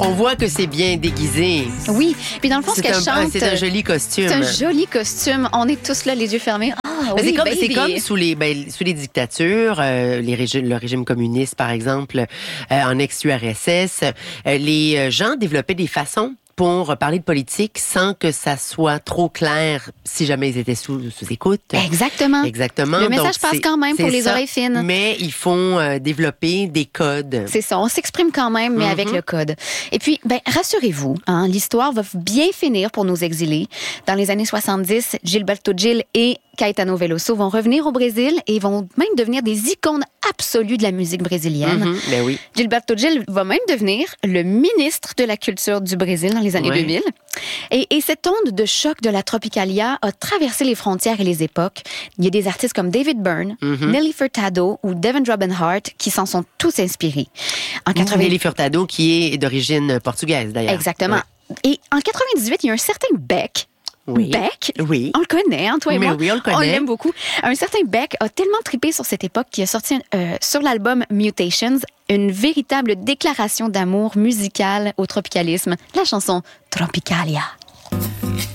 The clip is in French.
On voit que c'est bien déguisé. Oui, puis dans le fond, ce qu'elle chante... C'est un joli costume. C'est un joli costume. On est tous là, les yeux fermés. Ah oui, c'est comme sous les dictatures, le régime communiste, par exemple, en ex-URSS, les gens développaient des façons pour parler de politique sans que ça soit trop clair si jamais ils étaient sous écoute. Exactement. Le message passe quand même pour les oreilles fines. Mais ils font développer des codes. C'est ça, on s'exprime quand même, mais avec le code. Et puis, rassurez-vous, l'histoire va bien finir pour nos exilés. Dans les années 70, Gilberto Gil et Caetano Veloso vont revenir au Brésil et vont même devenir des icônes absolues de la musique brésilienne. Ben oui. Gilberto Gil va même devenir le ministre de la culture du Brésil dans les années 2000. Et cette onde de choc de la Tropicalia a traversé les frontières et les époques. Il y a des artistes comme David Byrne, Nelly Furtado ou Devin Robin Hart qui s'en sont tous inspirés. Nelly Furtado qui est d'origine portugaise d'ailleurs. Exactement. Ouais. Et en 98, il y a un certain Beck. Beck, oui. On le connaît, toi et moi. Oui, on le connaît. On l'aime beaucoup. Un certain Beck a tellement trippé sur cette époque qu'il a sorti sur l'album Mutations une véritable déclaration d'amour musical au tropicalisme, la chanson Tropicalia.